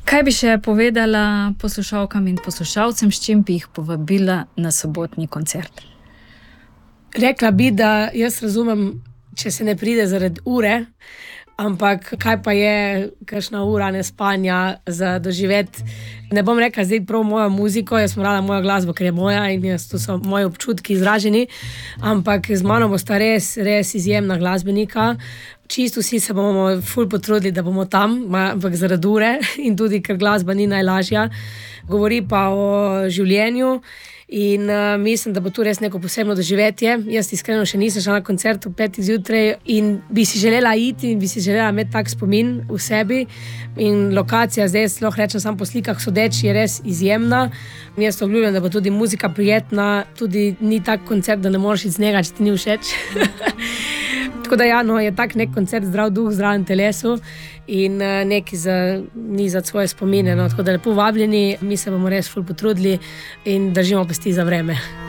Kaj bi še povedala poslušalkam in poslušalcem, s čim bi jih povabila na sobotni koncert? Rekla bi, da jaz razumem, če se ne pride zaradi ure, ampak kaj pa je kakšna ura nespanja za doživeti. Ne bom rekla zdaj prav mojo muziko, jaz sem rada mojo glasbo, ker je moja in to so moji občutki izraženi, ampak z mano bosta res izjemna glasbenika. Čisto vsi se bomo ful potrudili, da bomo tam, ampak zaradi ure in tudi, ker glasba ni najlažja. Govori pa o življenju in mislim, da bo tu res neko posebno doživetje. Jaz iskreno še nisem šla na koncert ob 5 zjutraj in bi si želela iti in bi si želela imeti tak spomin v sebi. In lokacija, zdaj lahko rečem samo po slikah sodeč, je res izjemna. Jaz obljubljam, da bo tudi muzika prijetna, tudi ni tak koncert, da ne moreš iti z njega, če ti ni všeč. Tako da ja, je tak nek koncert zdrav duh, zdravem telesu in neki za nizati svoje spomine. Tako da lepo vabljeni, mi se bomo res ful potrudili in držimo pesti za vreme.